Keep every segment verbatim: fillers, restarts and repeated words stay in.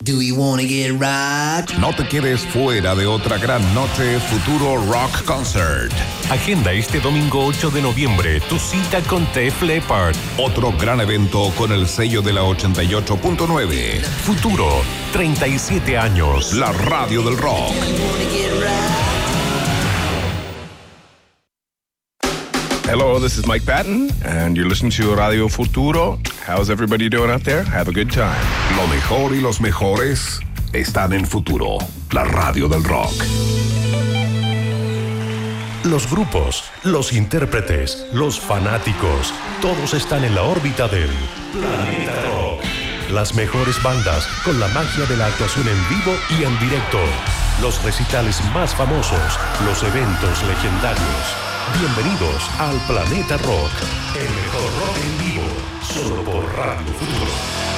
Do you wanna get rocked? No te quedes fuera de otra gran noche Futuro Rock Concert. Agenda este domingo ocho de noviembre tu cita con Def Leppard. Otro gran evento con el sello de la ochenta y ocho punto nueve. Futuro, treinta y siete años. La radio del rock. Do you wanna get rocked? Hello, this is Mike Patton, and you're listening to Radio Futuro. How's everybody doing out there? Have a good time. Lo mejor y los mejores están en Futuro, la radio del rock. Los grupos, los intérpretes, los fanáticos, todos están en la órbita del Planeta Rock. Las mejores bandas con la magia de la actuación en vivo y en directo. Los recitales más famosos, los eventos legendarios. Bienvenidos al Planeta Rock, el mejor rock en vivo, solo por Radio Futuro.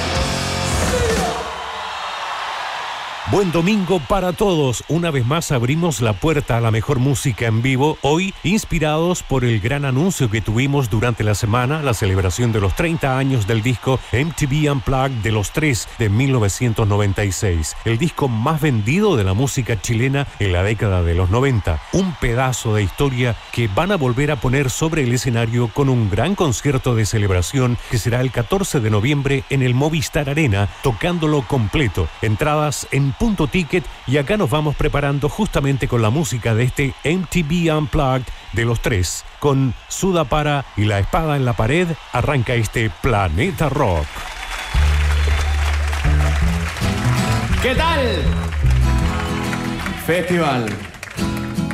Buen domingo para todos. Una vez más abrimos la puerta a la mejor música en vivo, hoy inspirados por el gran anuncio que tuvimos durante la semana, la celebración de los treinta años del disco M T V Unplugged de los Tres de mil novecientos noventa y seis, el disco más vendido de la música chilena en la década de los noventa, un pedazo de historia que van a volver a poner sobre el escenario con un gran concierto de celebración que será el catorce de noviembre en el Movistar Arena, tocándolo completo. Entradas en Punto Ticket, y acá nos vamos preparando justamente con la música de este M T V Unplugged de los Tres. Con Sudapara y La Espada en la Pared arranca este Planeta Rock. ¿Qué tal? Festival.